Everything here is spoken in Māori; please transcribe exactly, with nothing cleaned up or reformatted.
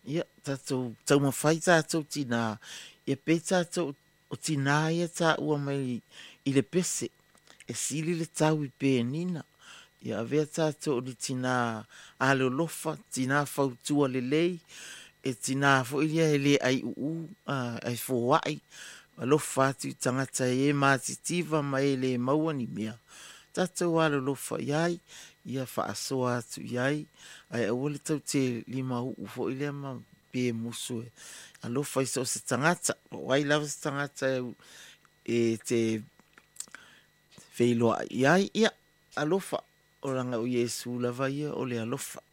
ia tatou taumafai tatou tinā ia pe tatou o tinā ia taʻua mai i le pese e sili le tau i penina ia avea tatou o le tinā a le olofa tinā fautua lelei e tinā foʻi lia e lē ai uu ai foaʻi alofa atu i tagata e matitiva ma e lē maua ni mea tatou alolofa i ai ia faasoa atu i ai ae aua le taute lima uu foʻi lea ma pe musu e alofa i so se tagata o ai lava se tagata e te feiloaʻi i ai ia alofa o laga o iesu lava ia o le alofa